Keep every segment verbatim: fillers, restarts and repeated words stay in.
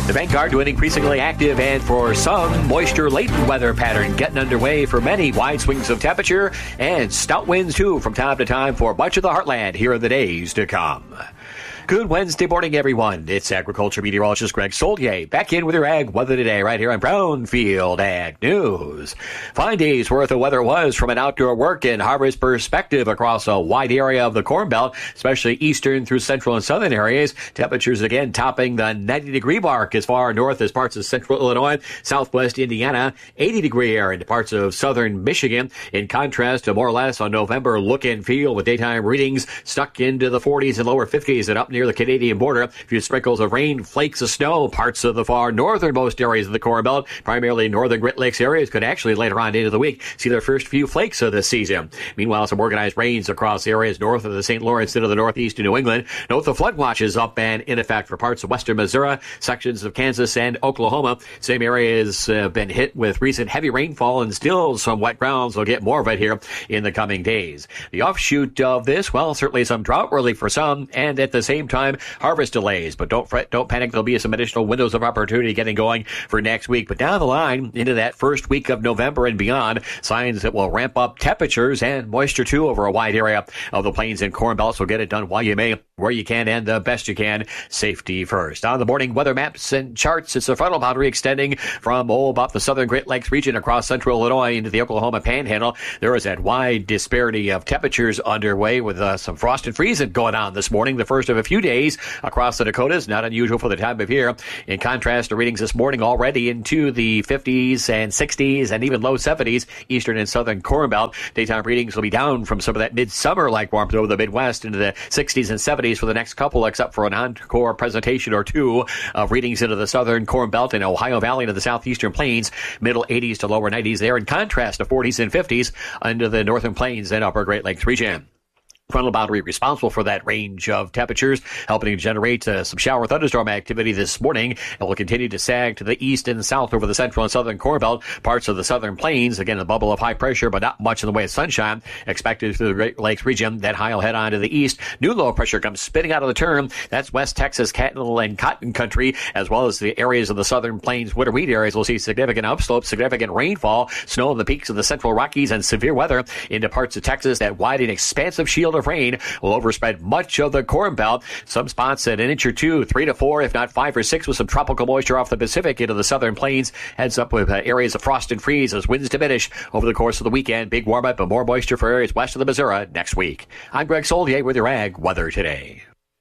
The Vanguard to an increasingly active and for some moisture-laden weather pattern getting underway for many. Wide swings of temperature and stout winds, too, from time to time for much of the heartland here in the days to come. Good Wednesday morning, everyone. It's agriculture meteorologist Greg Solier back in with your ag weather today right here on Brownfield Ag News. Fine days worth of weather was from an outdoor work and harvest perspective across a wide area of the Corn Belt, especially eastern through central and southern areas. Temperatures again topping the ninety degree mark as far north as parts of central Illinois, southwest Indiana, eighty degree air in parts of southern Michigan. In contrast to more or less on November look and feel with daytime readings stuck into the forties and lower fifties and up near the Canadian border. A few sprinkles of rain, flakes of snow. Parts of the far northernmost areas of the Corn Belt, primarily northern Great Lakes areas, could actually later on into the week see their first few flakes of this season. Meanwhile, some organized rains across areas north of the Saint Lawrence into the northeast of New England. Note the flood watch is up and in effect for parts of western Missouri, sections of Kansas and Oklahoma. Same areas have been hit with recent heavy rainfall and still some wet grounds. We'll get more of it here in the coming days. The offshoot of this, well, certainly some drought relief for some, and at the same time, harvest delays. But don't fret, don't panic. There'll be some additional windows of opportunity getting going for next week. But down the line, into that first week of November and beyond, signs that will ramp up temperatures and moisture, too, over a wide area of the plains and Corn Belt. So get it done while you may, where you can, and the best you can. Safety first. On the morning weather maps and charts, it's a frontal boundary extending from, oh, about the southern Great Lakes region across central Illinois into the Oklahoma Panhandle. There is that wide disparity of temperatures underway with uh, some frost and freezing going on this morning, the first of a few days across the Dakotas. Not unusual for the time of year. In contrast to readings this morning already into the fifties and sixties and even low seventies, eastern and southern Corn Belt. Daytime readings will be down from some of that midsummer-like warmth over the Midwest into the sixties and seventies for the next couple, except for an encore presentation or two of readings into the southern Corn Belt and Ohio Valley into the southeastern plains, middle eighties to lower nineties there, in contrast to forties and fifties into the northern plains and upper Great Lakes region. Frontal boundary responsible for that range of temperatures, helping to generate uh, some shower thunderstorm activity this morning, and will continue to sag to the east and south over the central and southern Corn Belt, parts of the southern plains. Again, a bubble of high pressure, but not much in the way of sunshine expected through the Great Lakes region. That high will head on to the east. New low pressure comes spinning out of the turn. That's West Texas cattle and cotton country, as well as the areas of the southern plains winter wheat areas. We'll see significant upslopes, significant rainfall, snow in the peaks of the central Rockies, and severe weather into parts of Texas. That wide and expansive shield of rain will overspread much of the Corn Belt. Some spots at an inch or two, three to four, if not five or six, with some tropical moisture off the Pacific into the southern plains. Heads up with uh, areas of frost and freeze as winds diminish over the course of the weekend. Big warm up and more moisture for areas west of the Missouri next week. I'm Greg Solier with your ag weather today.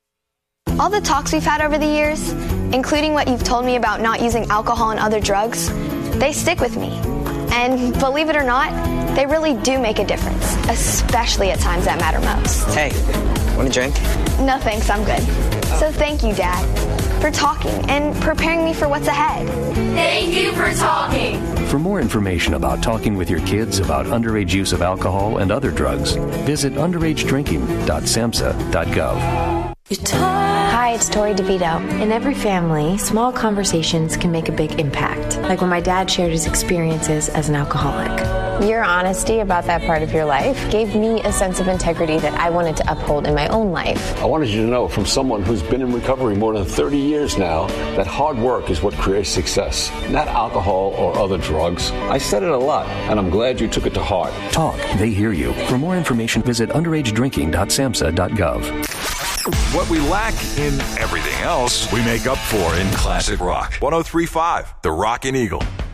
All the talks we've had over the years, including what you've told me about not using alcohol and other drugs, they stick with me. And believe it or not, they really do make a difference, especially at times that matter most. Hey, want a drink? No thanks, I'm good. So thank you, Dad, for talking and preparing me for what's ahead. Thank you for talking. For more information about talking with your kids about underage use of alcohol and other drugs, visit underage drinking dot samhsa dot gov. Hi, it's Tori DeVito. In every family, small conversations can make a big impact, like when my dad shared his experiences as an alcoholic. Your honesty about that part of your life gave me a sense of integrity that I wanted to uphold in my own life. I wanted you to know, from someone who's been in recovery more than thirty years now, that hard work is what creates success, not alcohol or other drugs. I said it a lot, and I'm glad you took it to heart. Talk, they hear you. For more information, visit underage drinking dot samhsa dot gov. What we lack in everything else, we make up for in classic rock. one oh three point five, The Rockin' Eagle.